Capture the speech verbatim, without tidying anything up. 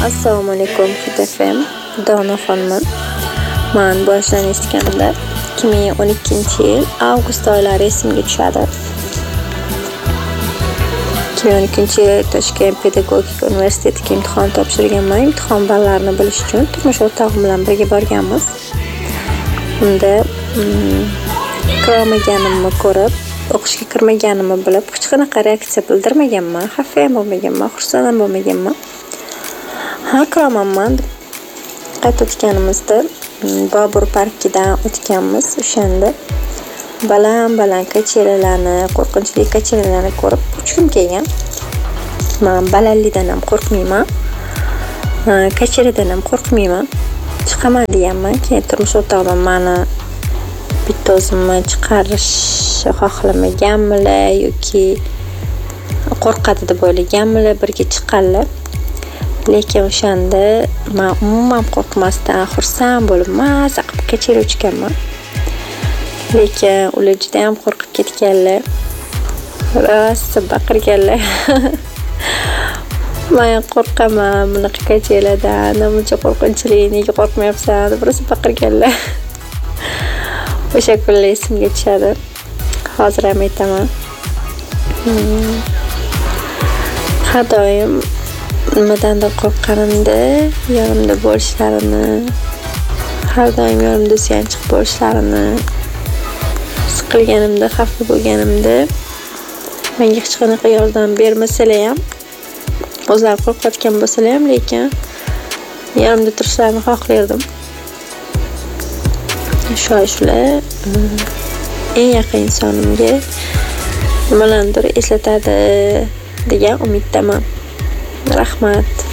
Assalomu alaykum Hit F M. Dona xonman. Men boshdan eshitganimda ikki ming o'n ikkinchi yil avgust oylari esimga tushadi. ikki ming o'n ikkinchi yil Toshkent pedagogika universitetiga imtihon topshirganman. Imtihon ballarini bilish uchun turmush o'rtog'im bilan birga borganmiz. Unda kirmaganimni ko'rib, o'qishga kirmaganimni bilib, hech qanaqa reaksiya bildirmaganman, xafa ham bo'lmaganman, xursand ham bo'lmaganman. Ha, kiramanman. Qaytayotganimizda Bobur parkidan o'tganmiz. O'shanda baland-baland kachelalarni, qo'rqinchli kachelalarni ko'rib uchim kelgan. Men balandlikdan ham qo'rqmayman. Kacheladan ham qo'rqmayman. Chiqaman deganman. Keyin turmush o'rtog'im meni bitta o'zimni chiqarishni xohlamaganmilar yoki qo'rqadi deb o'ylaganmilar, birga chiqqanlar. Lekin o'shanda men umuman qo'rqmasdan xursand bo'lib maza qilib kechira uchganman. Lekin ular juda ham qo'rqib ketganlar. Rosa baqirganlar. Men qo'rqaman bunaqa kechiradan, nima qo'rqinchli, nega qo'rqmayapsan deb rosa baqirganlar. O'sha kunlar esimga tushadi. Hozir ham aytaman. Har doim nimadandir qo'rqqanimda yonimda bo'lishlarini, har doim yonimda suyanchiq bo'lishlarini, siqilganimda, xafa bo'lganimda menga hech qanaqa yordam bermasalar ham, o'zlari qo'rqayotgan bo'lsalar ham, lekin yonimda turishlarini xohlardim. Shular eng yaqin insonimga nimalarnidir eslatadi degan umiddaman. Rahmat.